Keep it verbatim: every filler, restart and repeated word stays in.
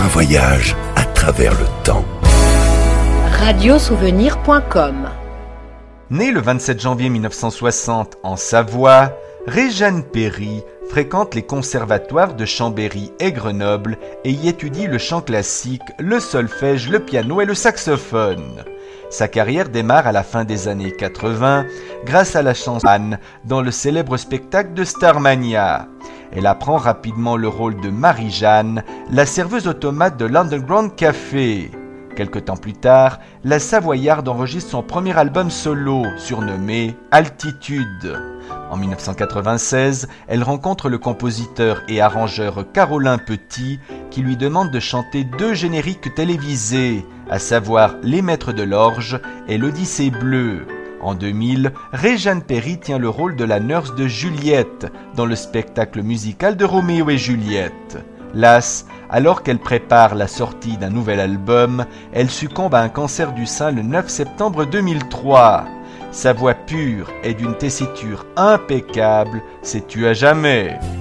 voyage à travers le temps. radiosouvenir point com. Née le vingt-sept janvier mille neuf cent soixante en Savoie, Réjeanne Perry fréquente les conservatoires de Chambéry et Grenoble et y étudie le chant classique, le solfège, le piano et le saxophone. Sa carrière démarre à la fin des années quatre-vingts grâce à la chanson Anne dans le célèbre spectacle de Starmania. Elle apprend rapidement le rôle de Marie-Jeanne, la serveuse automate de l'Underground Café. Quelque temps plus tard, la Savoyarde enregistre son premier album solo, surnommé Altitude. En mille neuf cent quatre-vingt-seize, elle rencontre le compositeur et arrangeur Carolin Petit, qui lui demande de chanter deux génériques télévisés, à savoir Les Maîtres de l'Orge et L'Odyssée bleue. En deux mille, Réjeanne Perry tient le rôle de la nurse de Juliette dans le spectacle musical de Roméo et Juliette. Lasse, alors qu'elle prépare la sortie d'un nouvel album, elle succombe à un cancer du sein le neuf septembre deux mille trois. Sa voix pure et d'une tessiture impeccable, sais-tu à jamais.